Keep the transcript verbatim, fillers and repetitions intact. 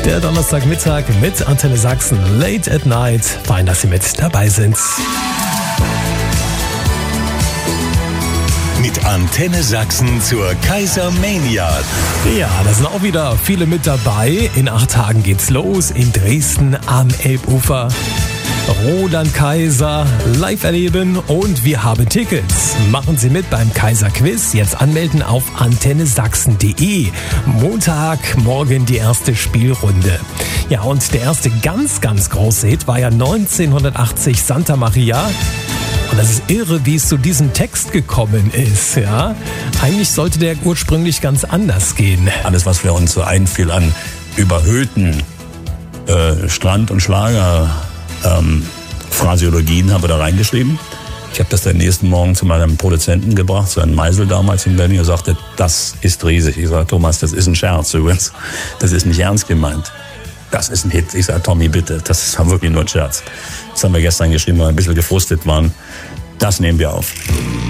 Der Donnerstagmittag mit Antenne Sachsen Late at Night. Fein, dass Sie mit dabei sind. Mit Antenne Sachsen zur Kaisermania. Ja, da sind auch wieder viele mit dabei. In acht Tagen geht's los in Dresden am Elbufer. Roland Kaiser live erleben und wir haben Tickets. Machen Sie mit beim Kaiser Quiz. Jetzt anmelden auf antenne sachsen punkt de. Montag, morgen die erste Spielrunde. Ja, und der erste ganz, ganz große Hit war ja neunzehnhundertachtzig Santa Maria. Und das ist irre, wie es zu diesem Text gekommen ist. Ja? Eigentlich sollte der ursprünglich ganz anders gehen. Alles, was wir uns so einfiel an überhöhten äh, Strand- und Schlager Ähm, Phraseologien haben wir da reingeschrieben. Ich habe das dann nächsten Morgen zu meinem Produzenten gebracht, zu Herrn Meisel damals in Berlin, und sagte, das ist riesig. Ich sage, Thomas, das ist ein Scherz übrigens. Das ist nicht ernst gemeint. Das ist ein Hit. Ich sage, Tommy, bitte, das war wirklich nur ein Scherz. Das haben wir gestern geschrieben, weil wir ein bisschen gefrustet waren. Das nehmen wir auf.